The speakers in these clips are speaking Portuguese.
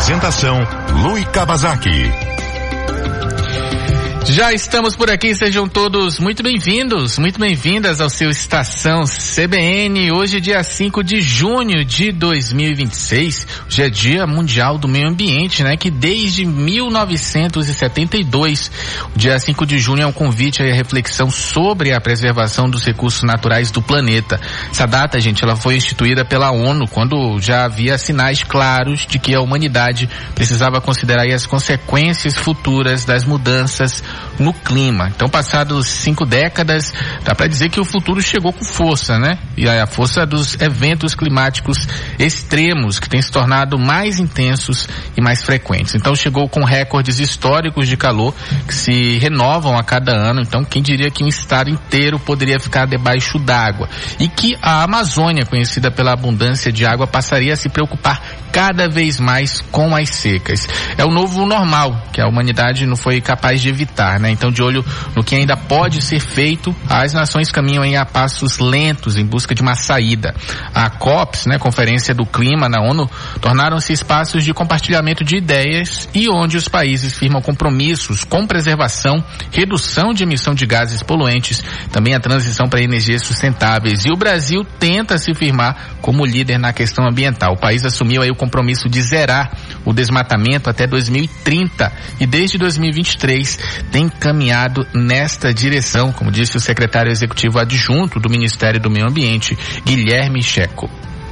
Apresentação: Lui Kawasaki. Já estamos por aqui, sejam todos muito bem-vindos, muito bem-vindas ao seu Estação CBN. Hoje, dia 5 de junho de 2026, hoje é Dia Mundial do Meio Ambiente, né? Que desde 1972, o dia 5 de junho é um convite à reflexão sobre a preservação dos recursos naturais do planeta. Essa data, gente, ela foi instituída pela ONU quando já havia sinais claros de que a humanidade precisava considerar aí as consequências futuras das mudanças no clima. Então, passados 5 décadas, dá para dizer que o futuro chegou com força, né? E a força dos eventos climáticos extremos que têm se tornado mais intensos e mais frequentes. Então, chegou com recordes históricos de calor que se renovam a cada ano. Então, quem diria que um estado inteiro poderia ficar debaixo d'água e que a Amazônia, conhecida pela abundância de água, passaria a se preocupar cada vez mais com as secas. É o novo normal que a humanidade não foi capaz de evitar, né? Então, de olho no que ainda pode ser feito, as nações caminham aí a passos lentos em busca de uma saída. A COPs, né, Conferência do Clima na ONU, tornaram-se espaços de compartilhamento de ideias e onde os países firmam compromissos com preservação, redução de emissão de gases poluentes, também a transição para energias sustentáveis. E o Brasil tenta se firmar como líder na questão ambiental. O país assumiu aí o compromisso de zerar o desmatamento até 2030 e desde 2023 tem caminhado nesta direção, como disse o secretário executivo adjunto do Ministério do Meio Ambiente, Guilherme Checo.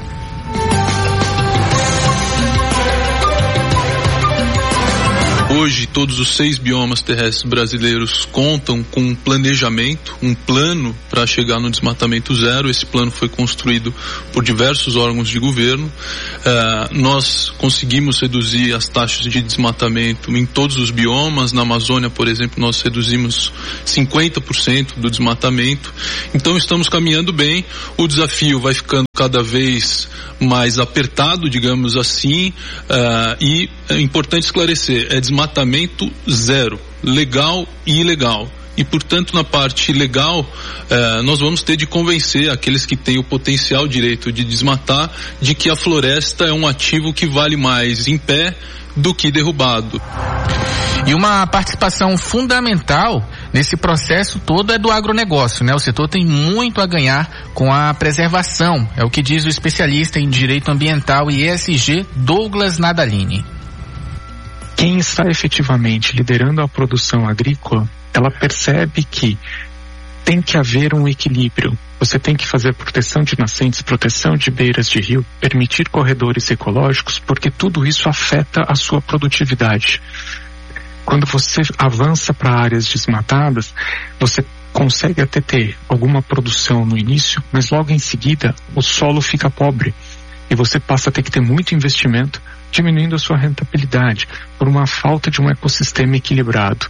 Hoje, todos os 6 biomas terrestres brasileiros contam com um planejamento, um plano para chegar no desmatamento zero. Esse plano foi construído por diversos órgãos de governo. Nós conseguimos reduzir as taxas de desmatamento em todos os biomas. Na Amazônia, por exemplo, nós reduzimos 50% do desmatamento. Então, estamos caminhando bem. O desafio vai ficando cada vez mais apertado, digamos assim, e é importante esclarecer, é desmatamento zero, legal e ilegal. E, portanto, na parte legal, nós vamos ter de convencer aqueles que têm o potencial direito de desmatar de que a floresta é um ativo que vale mais em pé do que derrubado. E uma participação fundamental nesse processo todo é do agronegócio, né? O setor tem muito a ganhar com a preservação, é o que diz o especialista em direito ambiental e ESG, Douglas Nadalini. Quem está efetivamente liderando a produção agrícola, ela percebe que tem que haver um equilíbrio. Você tem que fazer proteção de nascentes, proteção de beiras de rio, permitir corredores ecológicos, porque tudo isso afeta a sua produtividade. Quando você avança para áreas desmatadas, você consegue até ter alguma produção no início, mas logo em seguida o solo fica pobre e você passa a ter que ter muito investimento, diminuindo a sua rentabilidade por uma falta de um ecossistema equilibrado.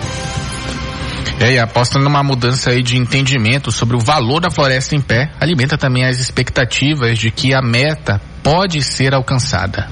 E a aposta numa mudança aí de entendimento sobre o valor da floresta em pé alimenta também as expectativas de que a meta pode ser alcançada.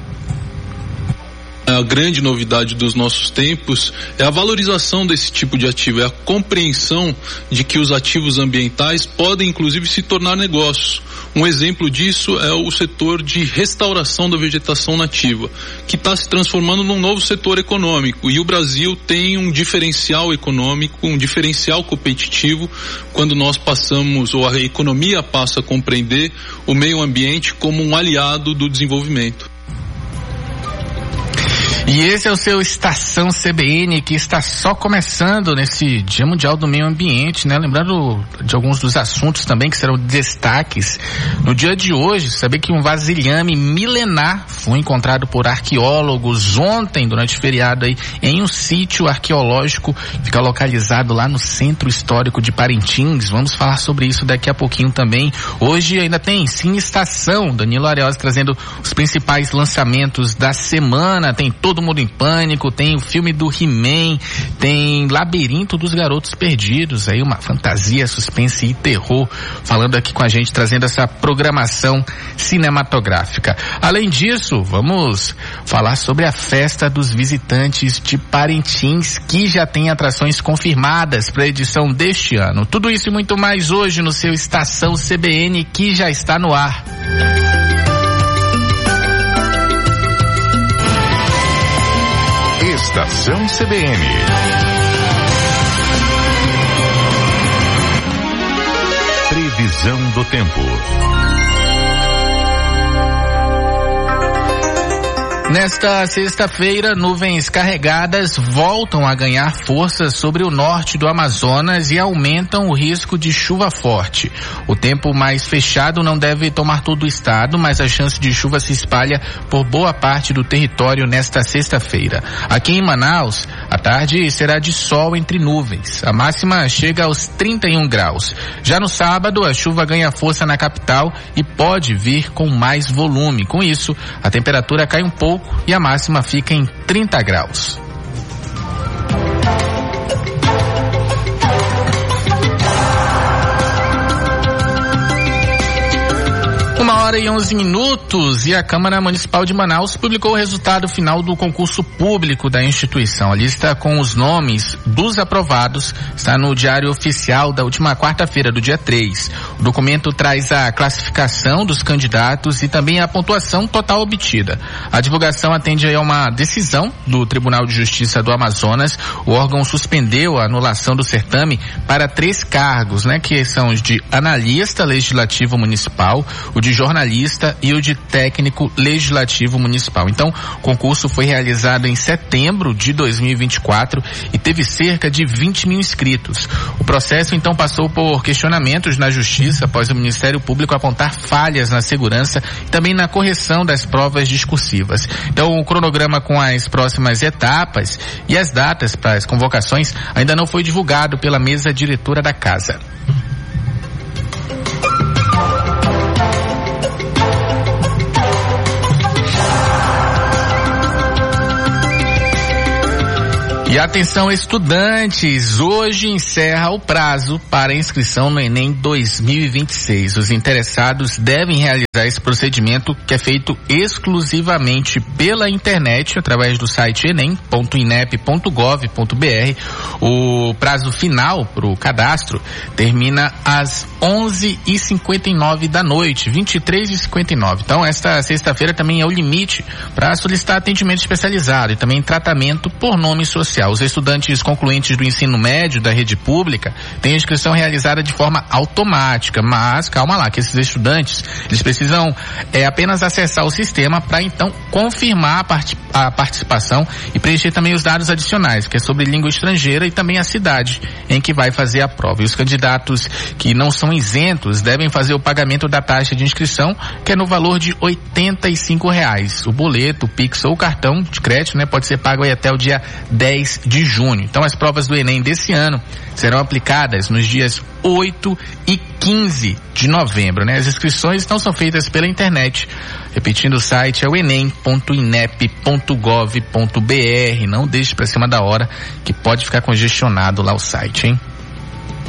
A grande novidade dos nossos tempos é a valorização desse tipo de ativo, é a compreensão de que os ativos ambientais podem inclusive se tornar negócios. Um exemplo disso é o setor de restauração da vegetação nativa, que está se transformando num novo setor econômico, e o Brasil tem um diferencial econômico, um diferencial competitivo quando nós passamos, ou a economia passa a compreender o meio ambiente como um aliado do desenvolvimento. E esse é o seu Estação CBN, que está só começando nesse Dia Mundial do Meio Ambiente, né? Lembrando de alguns dos assuntos também que serão destaques no dia de hoje. Saber que um vasilhame milenar foi encontrado por arqueólogos ontem, durante o feriado aí, em um sítio arqueológico, fica localizado lá no Centro Histórico de Parintins. Vamos falar sobre isso daqui a pouquinho também. Hoje ainda tem Cine Estação, Danilo Ariosa trazendo os principais lançamentos da semana. Tem Todo Mundo em Pânico, tem o filme do He-Man, tem Labirinto dos Garotos Perdidos, aí uma fantasia, suspense e terror, falando aqui com a gente, trazendo essa programação cinematográfica. Além disso, vamos falar sobre a festa dos visitantes de Parintins, que já tem atrações confirmadas para a edição deste ano. Tudo isso e muito mais hoje no seu Estação CBN, que já está no ar. Previsão CBN. Previsão do tempo. Nesta sexta-feira, nuvens carregadas voltam a ganhar força sobre o norte do Amazonas e aumentam o risco de chuva forte. O tempo mais fechado não deve tomar todo o estado, mas a chance de chuva se espalha por boa parte do território nesta sexta-feira. Aqui em Manaus, a tarde será de sol entre nuvens. A máxima chega aos 31 graus. Já no sábado, a chuva ganha força na capital e pode vir com mais volume. Com isso, a temperatura cai um pouco e a máxima fica em 30 graus. Hora e 11 minutos e a Câmara Municipal de Manaus publicou o resultado final do concurso público da instituição. A lista com os nomes dos aprovados está no Diário Oficial da última quarta-feira, do dia 3. O documento traz a classificação dos candidatos e também a pontuação total obtida. A divulgação atende a uma decisão do Tribunal de Justiça do Amazonas. O órgão suspendeu a anulação do certame para 3 cargos, que são os de analista legislativo municipal, o de jornalista e o de técnico legislativo municipal. Então, o concurso foi realizado em setembro de 2024 e teve cerca de 20 mil inscritos. O processo, então, passou por questionamentos na Justiça após o Ministério Público apontar falhas na segurança e também na correção das provas discursivas. Então, o cronograma com as próximas etapas e as datas para as convocações ainda não foi divulgado pela mesa diretora da Casa. E atenção, estudantes, hoje encerra o prazo para inscrição no Enem 2026. Os interessados devem realizar esse procedimento, que é feito exclusivamente pela internet, através do site enem.inep.gov.br. O prazo final para o cadastro termina às 11h59 da noite, 23h59. Então, esta sexta-feira também é o limite para solicitar atendimento especializado e também tratamento por nome social. Os estudantes concluintes do ensino médio da rede pública têm a inscrição realizada de forma automática, mas calma lá, que esses estudantes, eles precisam apenas acessar o sistema para então confirmar a participação e preencher também os dados adicionais, que é sobre língua estrangeira e também a cidade em que vai fazer a prova. E os candidatos que não são isentos devem fazer o pagamento da taxa de inscrição, que é no valor de R$85. O boleto, o Pix ou o cartão de crédito, pode ser pago aí até o dia 10 de junho. Então, as provas do Enem desse ano serão aplicadas nos dias 8 e 15 de novembro. As inscrições não são feitas pela internet. Repetindo, o site é o enem.inep.gov.br. Não deixe para cima da hora, que pode ficar congestionado lá o site, hein?